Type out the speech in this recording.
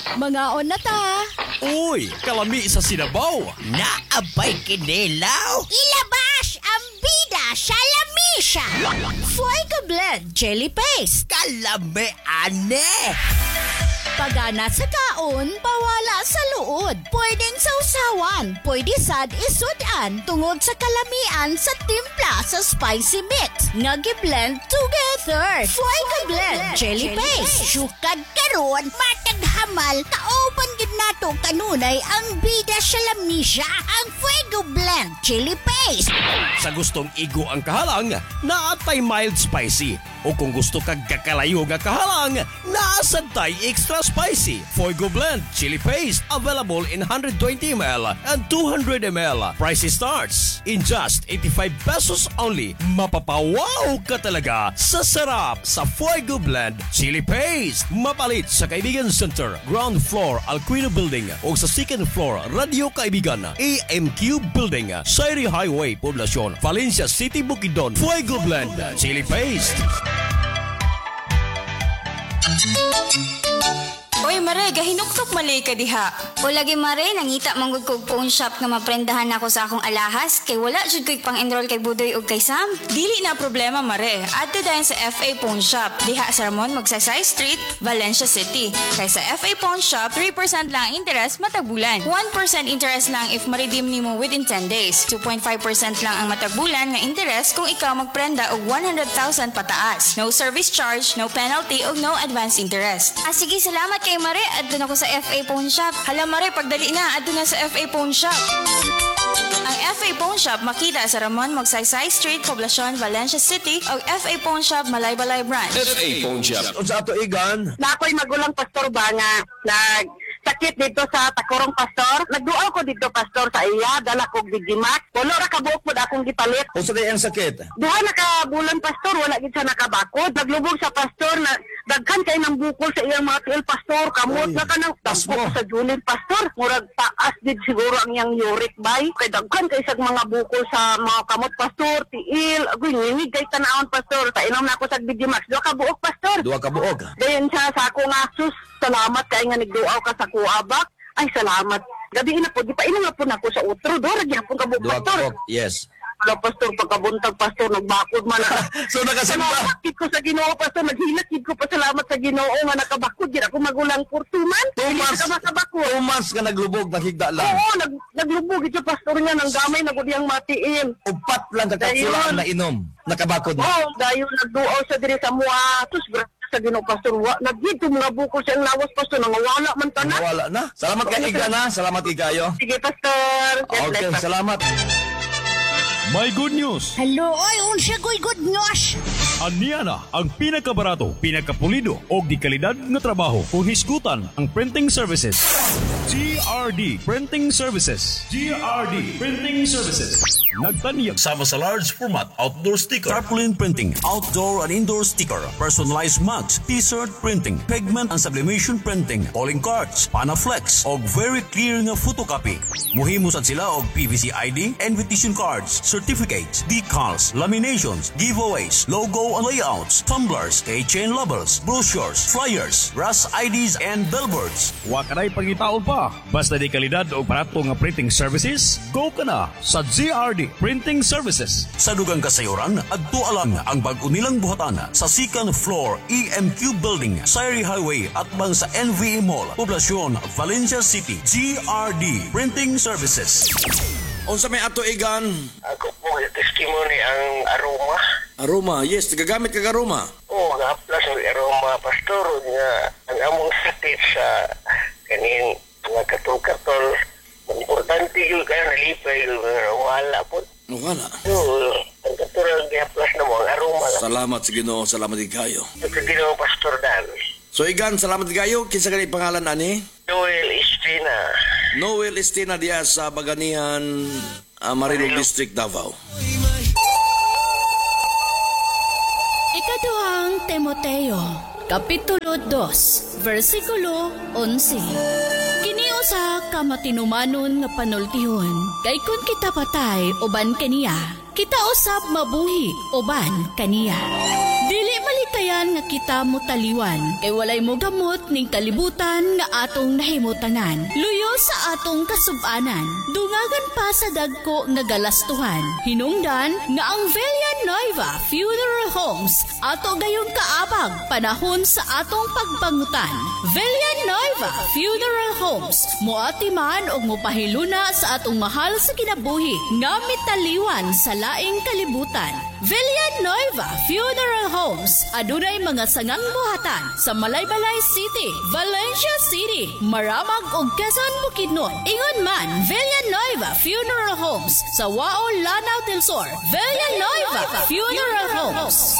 Mga on na ta. Uy, kalami sa sinabaw. Naabay kinilaw. Ilabas ang bida sa lamisa. Fuego Blend Jelly Paste. Kalami, ane. Pagana sa kaon, pawala sa luod. Pwedeng sausawan, pwede sad isudan tungod sa kalamian sa timpla sa spicy mix. Nagi-blend together. Fuego Blend Jelly Paste. Sukad karon, matag hamal, kauban gid nato kanunay ang bida sa lamisa, ang Fuego Blend Jelly Paste. Sa gustong igo ang kahalang, naatay mild spicy. O kung gusto kag kakalayo nga kahalang, naasantay extra spicy. Fuego Blend Chili Paste available in 120 ml and 200 ml. Price starts in just 85 pesos only. Mapapawaw ka talaga sa sarap sa Fuego Blend Chili Paste. Mapalit sa Kaibigan Center, ground floor Alquino Building o sa second floor Radio Kaibigan, AMQ Building, Sairi Highway, Poblacion, Valencia City, Bukidnon. Fuego Blend Chili Paste. Oy, Mare, gahinuktok malay ka diha. O lagi Mare, nangita manggod kog phone shop nga maprendahan ako sa akong alahas kay wala jud ko'y pang-enroll kay Budoy ug kay Sam. Dili na problema, Mare. Adto dayon sa FA Pawn Shop. Diha sa Ramon, Magsaysay Street, Valencia City. Kay sa FA Pawn Shop, 3% lang interest matag bulan. 1% interest lang if ma-redeem nimo within 10 days. 2.5% lang ang matag bulan nga interest kung ikaw magprenda og 100,000 pataas. No service charge, no penalty ug no advance interest. Sige, salamat kay Mare, adto na ko sa FA Pawn Shop. Hala, Mare, pagdali na, adto na sa FA Pawn Shop. Ang FA Pawn Shop makita sa Ramon, Magsaysay Street, Poblacion, Valencia City o FA Pawn Shop, Malaybalay Branch. FA Pawn Shop. Unsa ato igan? Na ako'y magulang pastor ba nga sakit dito sa Takurong Pastor. Nagduaw ko dito pastor sa iya, dala ko gigimak. Wala ra kabuok pod akong gipalit. Unsa day ang sakit? Duha na ka bulan pastor, wala gid sa nakabakod. Naglubog sa pastor na daghan kay nang bukol sa iyang mga tiil pastor. Kamot na kanang Tasmo. sa Julin pastor. Murag taas did siguro ang iyang uric bay. Kay daghan kay sa mga bukol sa mga kamot pastor, tiil. Agoy nginig kay tanawon pastor. Painom na ako sa Bigimax. Duha ka buok pastor. Duha ka buog. Dayon siya sa ako nga, sus, salamat kay nga nagduaw ka sa kuabak. Ay, salamat. Gabi na po, di pa inom na po na ako sa utro. Dora, di hapon ka buok Duha ka pastor. buog. Yes. Wala pastor, pagkabuntag pastor, nagbakod man na. So nakasimba. Salamat ko sa Ginoo pastor, naghilakid ko pa salamat sa Ginoo nga nakabakod. Di ako magulang for 2 months. Hindi Months. ka makabakod. 2 months ka naglubog, naghigda lang. Oo, naglubog ito pastor nga ng gamay na gudiyang matiin. Upat lang kakapsulaan na inom. Nakabakod na. Oo, dahil nagduaw sa diri sa mua. Tus, sa Ginoo pastor, nagdito mga bukol sa lawas pastor, nangawala man ta na. Wala na. Salamat kay Iga na. Salamat Igayo. Sige pastor. God bless, Okay, pastor. salamat. May good news. Hello, oy, unsa ko'y good news. Aniya na ang pinakabarato, pinakapulido o di kalidad nga trabaho kung hisgutan ang printing services. GRD Printing Services. GRD Printing Services. Nagtanyag sama sa large format outdoor sticker, tarpaulin printing, outdoor and indoor sticker, personalized mugs, t-shirt printing, pigment and sublimation printing, calling cards, panaflex o very clear nga photocopy. Muhimo sad sila og PVC ID, invitation cards, certificates, decals, laminations, giveaways, logo and layouts, tumblers, keychain labels, brochures, flyers, brass IDs and billboards. Wa kanay pangitaon pa. Basta di kalidad o barato nga printing services, go ka na sa GRD Printing Services. Sa dugang kasayuran, adto alang ang bag-o nilang buhatan sa second floor EMQ Building, Sairi Highway at bang sa NVA Mall, Poblacion, Valencia City. GRD Printing Services. Unsa may ato igan? Ako po, testimony ang aroma. Aroma. Yes, gagamit ka aroma. Oo, nga-plus ang aroma, pastor, nga ang among sakit sa kanin mga katol-katol. Importante yun kaya nalipay yun, wala po. Wala. Oo, ang katol nga-plus na mo, ang aroma. Salamat sa Ginoo, salamat Igayo. Ito ginawa, pastor Dan. So igan, salamat Igayo. Kinsa kanay pangalan ani? Joel Estrina. Noel Estina diya sa Baganihan, Marilog District, Davao. Ikaduhang Timoteo, Kapitulo 2, versikulo 11. Kiniusa ka matinumanon nga panultihon, kay kun kita patay uban kaniya, kita usab mabuhi uban kaniya. Dili dayan nga kita mo taliwan. Kay walay mo gamot ning kalibutan nga atong nahimutangan. Luyo sa atong kasubanan. Dungagan pa sa dagko nga galastuhan. Hinungdan nga ang Villanueva Funeral Homes ato gayong kaabag panahon sa atong pagbangutan. Villanueva Funeral Homes moati man og mopahiluna sa atong mahal sa kinabuhi nga mitaliwan sa laing kalibutan. Villanueva Funeral Homes adunay mga sangang buhatan sa Malaybalay City, Valencia City, Maramag ug Quezon, Bukidnon. Ingon man Villanueva Funeral Homes sa Wao, Lanao del Sur. Villanueva Funeral Homes.